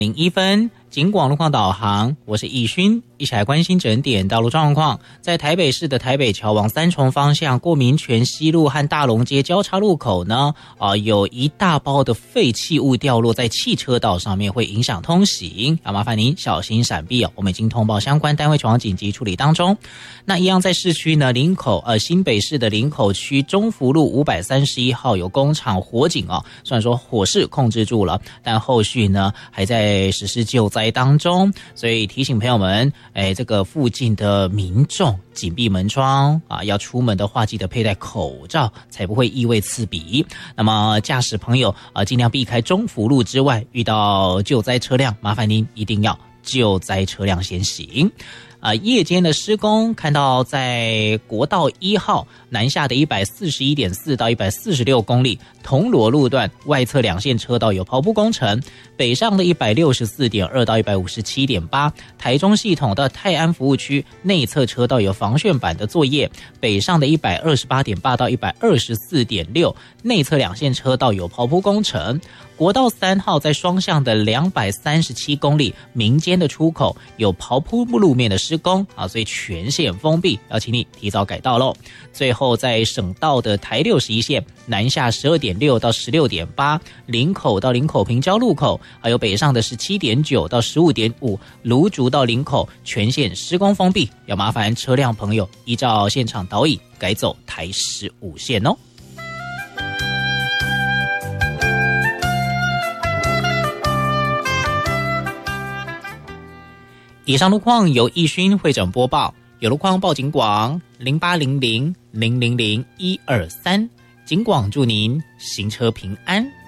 01分，警广路况导航，我是易勋，一起来关心整点道路状况。在台北市的台北桥往三重方向，过民权西路和大龙街交叉路口呢，有一大包的废弃物掉落在汽车道上面，会影响通行，要麻烦您小心闪避哦。我们已经通报相关单位前往紧急处理当中。那一样在市区呢，新北市的林口区中福路531号有工厂火警哦，虽然说火势控制住了，但后续呢还在实施救灾当中，所以提醒朋友们，这个附近的民众紧闭门窗啊，要出门的话记得佩戴口罩，才不会异味刺鼻。那么驾驶朋友尽量避开中福路之外，遇到救灾车辆，麻烦您一定要救灾车辆先行。夜间的施工，看到在国道1号南下的141.4到146公里，铜锣路段外侧2线车道有刨铺工程，北上的164.2到157.8，台中系统的泰安服务区内侧车道有防旋板的作业，北上的128.8到124.6，内侧2线车道有刨铺工程。国道3号在双向的237公里，民间的出口有刨铺路面的施工啊，所以全线封闭，要请你提早改道喽。最后在省道的台61线南下12.6到16.8，林口到林口平交路口，还有北上的17.9到15.5，芦竹到林口全线施工封闭，要麻烦车辆朋友依照现场导引改走台15线哦。以上路况由易勋会诊播报，有路况报警广0800000123，警广祝您行车平安。